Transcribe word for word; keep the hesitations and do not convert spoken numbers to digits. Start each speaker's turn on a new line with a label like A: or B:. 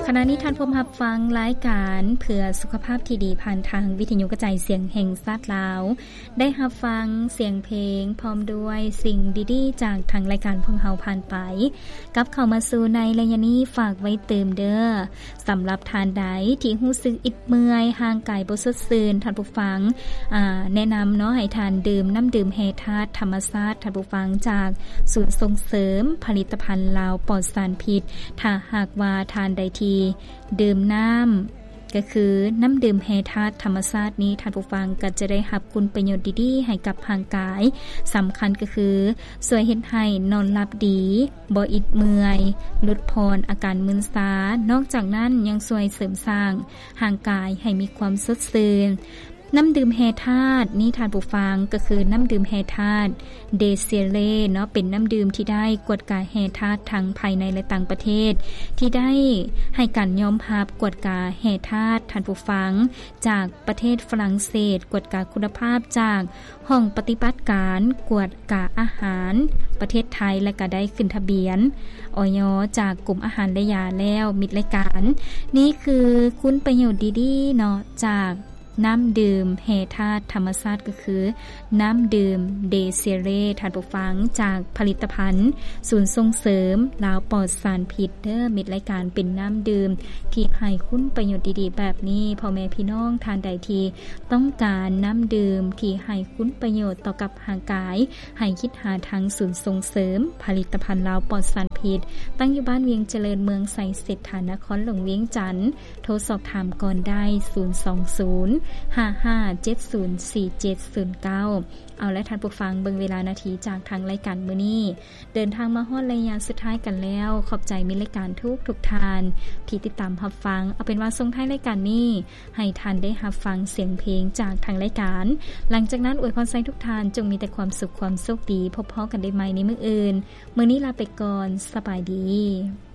A: ขณะนี้ท่านผู้รับฟังรายการเพื่อสุขภาพที่ดีผ่านทางวิทยุกระจายเสียงแห่งชาติลาวได้รับฟังเสียงเพลงพร้อมด้วยสิ่งดีๆจากทางรายการพวกเราผ่านไปกับเข้ามาสู่ในระยะนี้ฝากไว้เติมเด้อสำหรับทานใดที่รู้สึกอิดเมื่อยห่างกายบ่สดชื่นท่านผู้ฟังอ่าแนะนำเนาะให้ทานดื่มน้ำดื่มแฮธาตุธรรมชาติท่านผู้ฟังจากศูนย์ส่งเสริมผลิตภัณฑ์ลาวปลอดสารพิษถ้าหากว่าทานใดที่ดื่มน้ำก็คือน้ำดื่มแฮธาตุธรรมชาตินี้ท่านผู้ฟังก็จะได้รับคุณประโยชน์ดีๆให้กับร่างกายสำคัญก็คือช่วยเฮ็ดให้นอนหลับดีบ่อิดเมื่อยลดพรอาการมึนชานอกจากนั้นยังช่วยเสริมสร้างร่างกายให้มีความสดชื่นน้ำดื่มแฮธาตุนี่ท่านผู้ฟังก็คือน้ำดื่มแฮธาตุเดเซเลเนาะเป็นน้ำดื่มที่ได้กวดกาแฮธาตุทั้งภายในและต่างประเทศที่ได้ให้การยอมรับกวดกาแฮธาตุท่านผู้ฟังจากประเทศฝรั่งเศสกวดกาคุณภาพจากห้องปฏิบัติการกวดกาอาหารประเทศไทยและก็ได้ขึ้นทะเบียนอย.จากกลุ่มอาหารและยาแล้วมิตรรายการนี่คือคุณประโยชน์ดีๆเนาะจากน้ำดื่มแฮธาตุธรรมชาติก็คือน้ำดื่มเดเซเรท่านผู้ฟังจากผลิตภัณฑ์ศูนย์ส่งเสริมลาวปลอดสารพิษเด้อมิตรรายการเป็นน้ำดื่มที่ให้คุณประโยชน์ดีๆแบบนี้พ่อแม่พี่น้องทานใดที่ต้องการน้ำดื่มที่ให้คุณประโยชน์ต่อกับร่างกายให้คิดหาทางศูนย์ส่งเสริมผลิตภัณฑ์ลาวปลอดสารพิษตั้งอยู่บ้านเวียงเจริญเมืองไสเศรษฐานครหลวงเวียงจันทน์โทรสอบถามก่อนได้ศูนย์ สอง ศูนย์ ห้า ห้า เจ็ด ศูนย์ สี่ เจ็ด ศูนย์ เก้าเอาและท่านผู้ฟังเบิ่งเวลานาทีจากทางรายการมื้อนี้เดินทางมาฮอดระยะสุดท้ายกันแล้วขอบใจมิตรรายการทุกทุกทานที่ติดตามรับฟังเอาเป็นว่าส่งท้ายรายการนี้ให้ท่านได้รับฟังเสียงเพลงจากทางรายการหลังจากนั้นอวยพรใส่ทุกทานจงมีแต่ความสุขความโชคดีพบพบกันได้ใหม่ในมื้ออื่นมื้อนี้ลาไปก่อนสบายดี